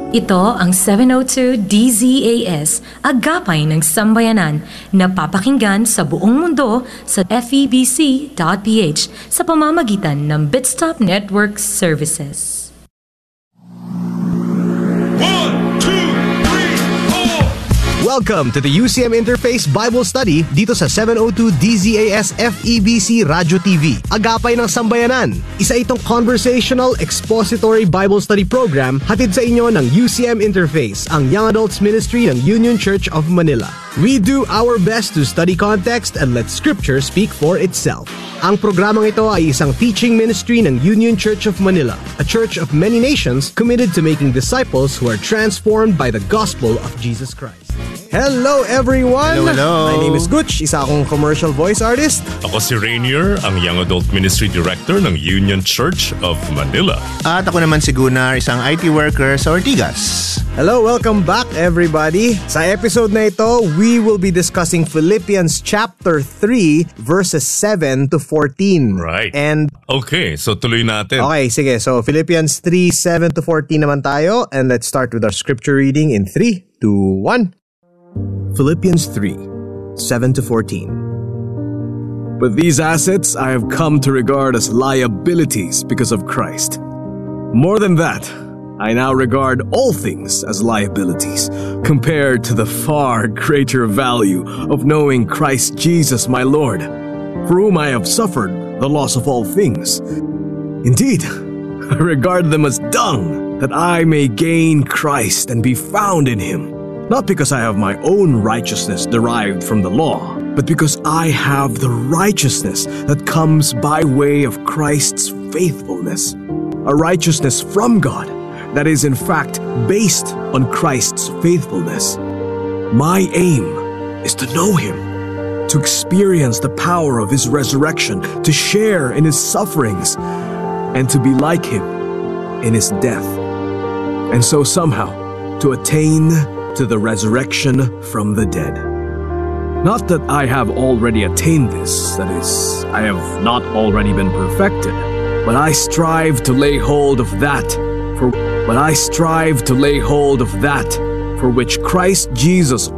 Ito ang 702 DZAS, Agapay ng Sambayanan, na papakinggan sa buong mundo sa febc.ph sa pamamagitan ng Bitstop Network Services. 1, 2, 3, 4. Welcome to the UCM Interface Bible Study dito sa 702 DZAS FEBC Radio TV, Agapay ng Sambayanan. Isa itong conversational expository Bible study program hatid sa inyo ng UCM Interface, ang Young Adults Ministry ng Union Church of Manila. We do our best to study context and let Scripture speak for itself. Ang programang ito ay isang teaching ministry ng Union Church of Manila, a church of many nations committed to making disciples who are transformed by the gospel of Jesus Christ. Hello everyone! Hello. My name is Gutch, isa akong commercial voice artist. Ako si Rainier, ang Young Adult Ministry Director ng Union Church of Manila. At ako naman si Gunnar, isang IT worker sa Ortigas. Hello, welcome back everybody. Sa episode na ito, we will be discussing Philippians chapter 3 verses 7 to 14. Right. And Okay, so tuloy natin. okay, sige. So Philippians 3, 7 to 14 naman tayo. And let's start with our scripture reading in 3, 2, 1. Philippians 3, 7 to 14. But these assets I have come to regard as liabilities because of Christ. More than that, I now regard all things as liabilities compared to the far greater value of knowing Christ Jesus my Lord, for whom I have suffered the loss of all things. Indeed, I regard them as dung, that I may gain Christ and be found in him. Not because I have my own righteousness derived from the law, but because I have the righteousness that comes by way of Christ's faithfulness. A righteousness from God that is in fact based on Christ's faithfulness. My aim is to know him, to experience the power of his resurrection, to share in his sufferings, and to be like him in his death, and so somehow to attain to the resurrection from the dead. Not that I have already attained this, that is, I have not already been perfected, but I strive to lay hold of that, for which Christ Jesus